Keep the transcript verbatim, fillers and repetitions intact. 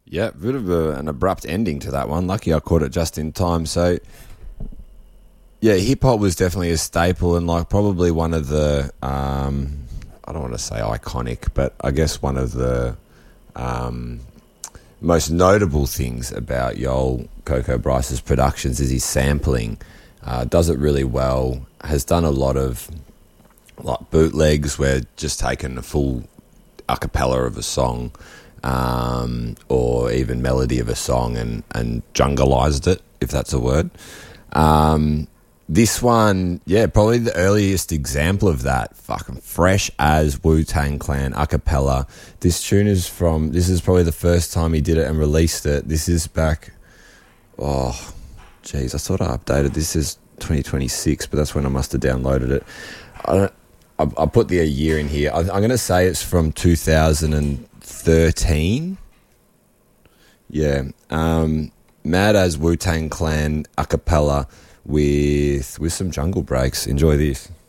Yeah, bit of a, an abrupt ending to that one. Lucky I caught it just in time. So, yeah, hip hop was definitely a staple and like probably one of the, um, I don't want to say iconic, but I guess one of the um, most notable things about Yoel Coco Bryce's productions is his sampling. Uh, does it really well. Has done a lot of like bootlegs where just taking the full a cappella of a song. Um, or even melody of a song and, and jungleized it, if that's a word. Um, this one, yeah, probably the earliest example of that, fucking fresh as Wu-Tang Clan a cappella. This tune is from, this is probably the first time he did it and released it. This is back, oh, geez, I thought I updated. This is twenty twenty-six, but that's when I must have downloaded it. I don't, I, I put the a year in here. I, I'm going to say it's from two thousand thirteen. Yeah. Um, Mad as Wu-Tang Clan a cappella with with some jungle breaks. Enjoy this.